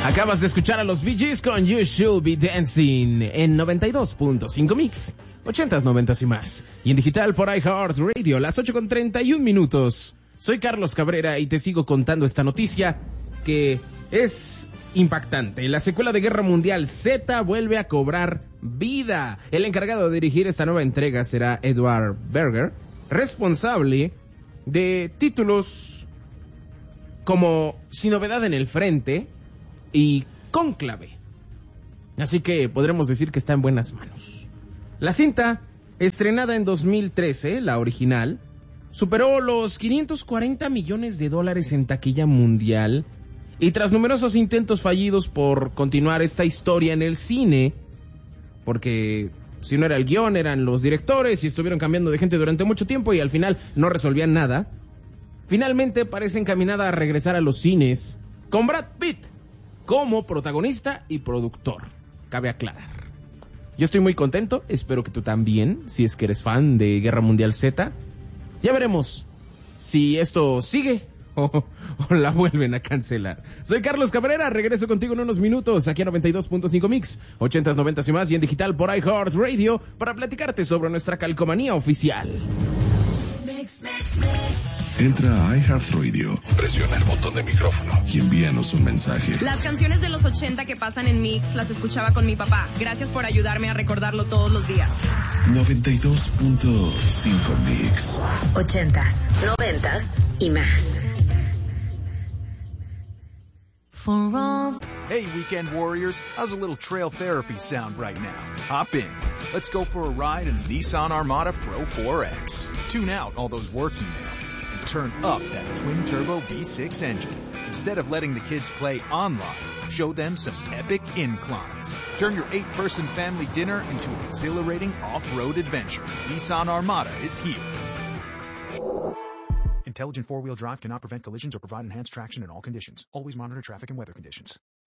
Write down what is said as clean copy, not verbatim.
Acabas de escuchar a los Bee Gees con You Should Be Dancing en 92.5 Mix, 80s, 90s y más. Y en digital por iHeartRadio, las 8:31. Soy Carlos Cabrera y te sigo contando esta noticia que es impactante. La secuela de Guerra Mundial Z vuelve a cobrar vida. El encargado de dirigir esta nueva entrega será Edward Berger, responsable de títulos como Sin Novedad en el Frente y Cónclave. Así que podremos decir que está en buenas manos. La cinta, estrenada en 2013, la original, superó los $540 millones en taquilla mundial, y tras numerosos intentos fallidos por continuar esta historia en el cine, porque si no era el guión, eran los directores y estuvieron cambiando de gente durante mucho tiempo y al final no resolvían nada, finalmente parece encaminada a regresar a los cines con Brad Pitt como protagonista y productor, cabe aclarar. Yo estoy muy contento, espero que tú también, si es que eres fan de Guerra Mundial Z. Ya veremos si esto sigue o la vuelven a cancelar. Soy Carlos Cabrera, regreso contigo en unos minutos aquí a 92.5 Mix, 80s, 90s y más, y en digital por iHeartRadio para platicarte sobre nuestra calcomanía oficial. Entra a iHeartRadio, presiona el botón de micrófono y envíanos un mensaje. Las canciones de los 80 que pasan en Mix las escuchaba con mi papá. Gracias por ayudarme a recordarlo todos los días. 92.5 Mix. 80s, 90s y más. Hey, weekend warriors, how's a little trail therapy sound right now? Hop in. Let's go for a ride in the Nissan Armada Pro 4X. Tune out all those work emails and turn up that twin-turbo V6 engine. Instead of letting the kids play online, show them some epic inclines. Turn your 8-person family dinner into an exhilarating off-road adventure. Nissan Armada is here. Intelligent four-wheel drive cannot prevent collisions or provide enhanced traction in all conditions. Always monitor traffic and weather conditions.